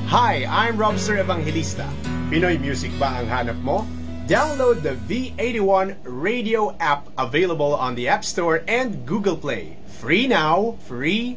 Hi, I'm Robster Evangelista. Pinoy music ba ang hanap mo? Download the V81 radio app available on the App Store and Google Play. Free now, free